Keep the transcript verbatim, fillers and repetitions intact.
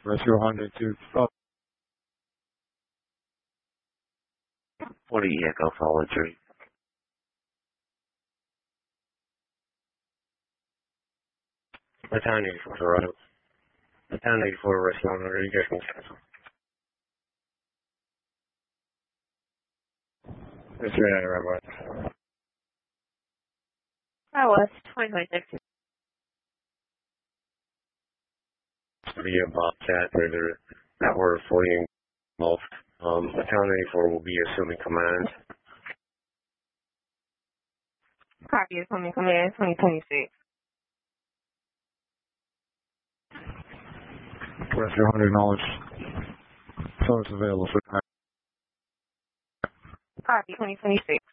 Rescue one hundred two. Oh, forty Echo Follow three. Battalion eighty-four, Toronto. Battalion eighty-four, Rescue one hundred, you guys can cancel. It's right out of Red West. Red West, twenty-nine sixty. Via Bobcat, they're, that we're fully engulfed. Um, Battalion eighty-four will be assuming command. Copy, assuming command, twenty twenty-six. Rescue one hundred knowledge. Source available for Copy, twenty twenty-six.